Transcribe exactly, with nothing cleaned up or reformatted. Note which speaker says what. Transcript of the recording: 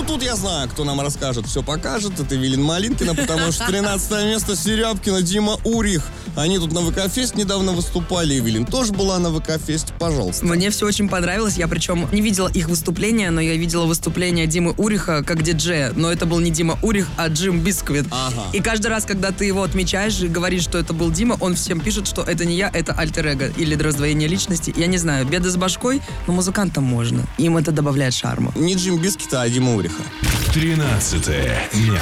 Speaker 1: тут я знаю, кто нам расскажет, все покажет. Это Эвелина Малинкина, потому что тринадцатое место Серябкина, Дима Урих. Они тут на ВК-фест недавно выступали. Эвелин тоже была на ВК-фесте. Пожалуйста.
Speaker 2: Мне все очень понравилось. Я причем не видела их выступления, но я видела выступление Димы Уриха как диджея. Но это был не Дима Урих, а Джим Бисквит.
Speaker 1: Ага.
Speaker 2: И каждый раз, когда ты его отмечаешь и говоришь, что это был Дима, он всем пишет, что это не я, это альтер-эго или раздвоение личности. Я не знаю, беды с башкой, но музыкантам можно. Им это добавляет шарма.
Speaker 1: Не Джим Бисквит, а Дима Уриха.
Speaker 3: тринадцатое место.